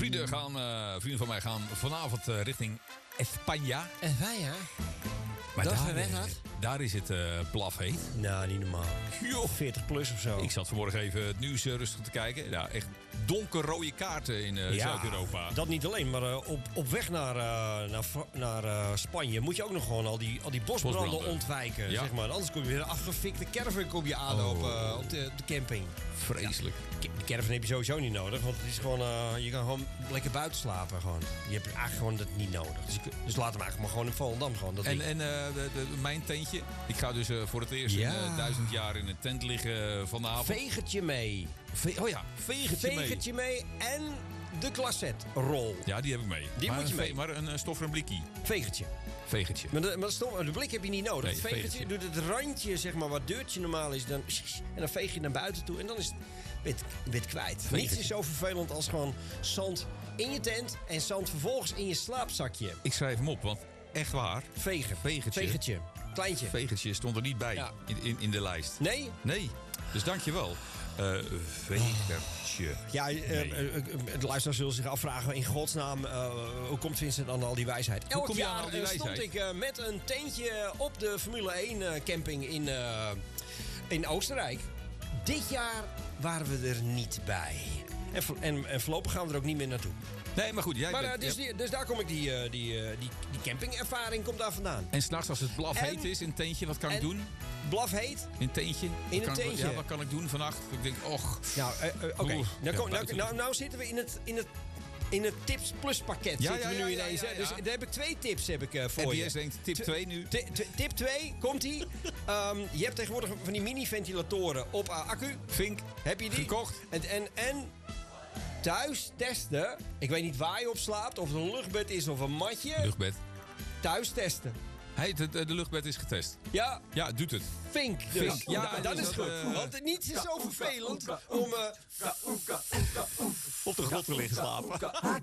Vrienden van mij gaan vanavond richting España. En wij, hè? Maar Dat we weg had. daar is het blafheet. Nou, niet normaal. Joh. 40 plus of zo. Ik zat vanmorgen even het nieuws rustig te kijken. Ja, echt donkerrode kaarten in Zuid-Europa. Dat niet alleen, maar op weg naar Spanje moet je ook nog gewoon al die bosbranden ontwijken. Ja. Zeg maar. Anders kom je weer een afgefikte caravan op je aanlopen op de camping. Vreselijk. Ja, de caravan heb je sowieso niet nodig, want het is gewoon, je kan gewoon lekker buiten slapen. Gewoon. Je hebt eigenlijk gewoon dat niet nodig. Dus laat hem eigenlijk maar gewoon in Volendam. Gewoon, dat mijn tentje. Ik ga dus voor het eerst in 1000 jaar in een tent liggen vanavond. Vegertje mee. Vegertje mee en de glacet-rol. Ja, die heb ik mee. Die moet je mee. Maar een stoffer blikkie. Vegertje. Vegertje. Maar de blik heb je niet nodig. Nee, het vegertje doet het randje, zeg maar, wat deurtje normaal is. En dan veeg je naar buiten toe en dan is het kwijt. Vegertje. Niets is zo vervelend als gewoon zand in je tent en zand vervolgens in je slaapzakje. Ik schrijf hem op, want echt waar. Vegertje. Kleintje. Vegertje stond er niet bij in de lijst. Nee? Nee. Dus dankjewel. Vegertje. Ja, de luisteraars zullen zich afvragen in godsnaam, hoe komt Vincent aan al die wijsheid? Elk kom je aan jaar al die stond wijsheid? ik met een tentje op de Formule 1 camping in Oostenrijk. Dit jaar waren we er niet bij. En voorlopig gaan we er ook niet meer naartoe. Nee, maar goed. Dus daar kom ik die campingervaring komt daar vandaan. En s'nachts als het blafheet is in een tentje, wat kan ik doen? Blafheet? In een tentje? In een tentje? Ja, wat kan ik doen vannacht? Ik denk, Oké. Nou zitten we in het Tips Plus pakket. Zitten we nu ineens. Ja. Dus daar heb ik 2 tips voor je. NPS denkt, tip 2 nu. Tip 2, komt-ie. Je hebt tegenwoordig van die mini-ventilatoren op accu. Vink. Heb je die? Gekocht. En thuis testen. Ik weet niet waar je op slaapt. Of het een luchtbed is of een matje. Luchtbed. Thuis testen. De luchtbed is getest. Ja. Ja, doet het. Vink. Dus. Ja, dat dus is dat, goed. Want niets is zo vervelend om op de grond te liggen slapen.